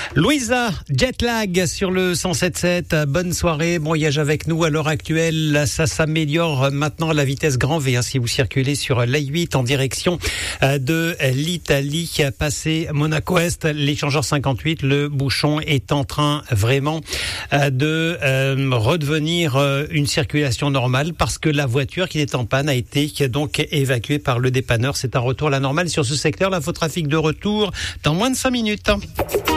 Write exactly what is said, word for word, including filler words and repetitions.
Louisa, Jetlag sur le cent sept sept. Bonne soirée, bon voyage avec nous. À l'heure actuelle, ça s'améliore maintenant, la vitesse grand V. Hein, si vous circulez sur l'A huit en direction de l'Italie, passé Monaco-Est, l'échangeur cinquante-huit, le bouchon est en train vraiment de euh, redevenir une circulation normale parce que la voiture qui est en panne a été donc évacuée par le dépanneur. C'est un retour à la normale sur ce secteur. L'infotrafic de retour dans moins de cinq minutes.